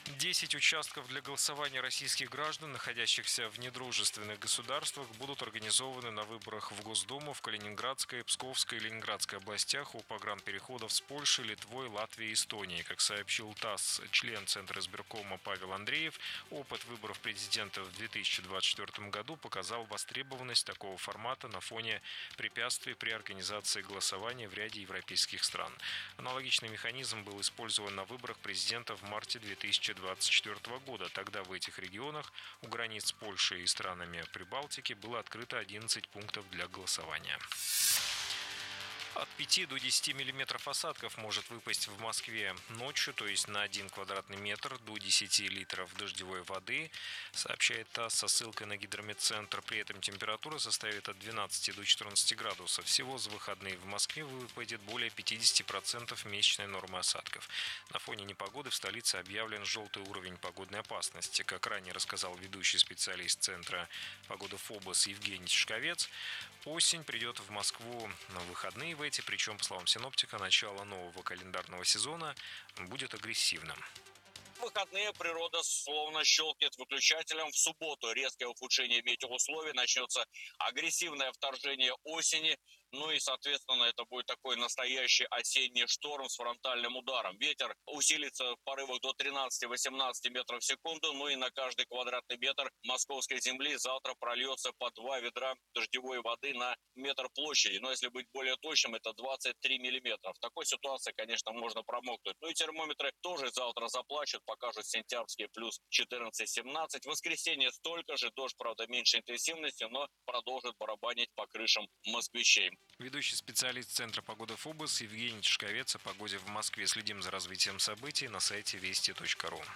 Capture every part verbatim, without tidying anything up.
десять участков для голосования российских граждан, находящихся в недружественных государствах, будут организованы на выборах в Госдуму в Калининградской, Псковской и Ленинградской областях у погранпереходов с Польшей, Литвой, Латвией и Эстонией. Как сообщил ТАСС член Центра избиркома Павел Андреев, опыт выборов президента в две тысячи двадцать четвёртом году показал востребованность такого формата на фоне препятствий при организации голосования в ряде европейских стран. Аналогичный механизм был использован на выборах президента в марте две тысячи двадцать четвёртого года. Тогда в этих регионах у границ Польши и странами Прибалтики было открыто одиннадцать пунктов для голосования. От пяти до десяти миллиметров осадков может выпасть в Москве ночью, то есть на один квадратный метр, до десяти литров дождевой воды, сообщает ТАСС со ссылкой на Гидрометцентр. При этом температура составит от двенадцати до четырнадцати градусов. Всего за выходные в Москве выпадет более пятидесяти процентов месячной нормы осадков. На фоне непогоды в столице объявлен желтый уровень погодной опасности. Как ранее рассказал ведущий специалист Центра погоды ФОБОС Евгений Тишковец, осень придет в Москву на выходные в эти, причем, по словам синоптика, начало нового календарного сезона будет агрессивным. В выходные природа словно щелкнет выключателем. В субботу резкое ухудшение метеоусловий, начнется агрессивное вторжение осени. Ну и, соответственно, это будет такой настоящий осенний шторм с фронтальным ударом. Ветер усилится в порывах до тринадцати-восемнадцати метров в секунду. Ну и на каждый квадратный метр московской земли завтра прольется по два ведра дождевой воды на метр площади. Но если быть более точным, это двадцать три миллиметра. В такой ситуации, конечно, можно промокнуть. Ну и термометры тоже завтра заплачут, покажут сентябрьские плюс четырнадцать-семнадцать. В воскресенье столько же, дождь, правда, меньшей интенсивности, но продолжит барабанить по крышам москвичей. Ведущий специалист Центра погоды ФОБОС Евгений Тишковец о погоде в Москве. Следим за развитием событий на сайте вести точка ру.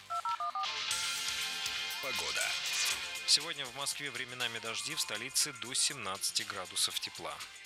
Погода. Сегодня в Москве временами дожди, в столице до семнадцати градусов тепла.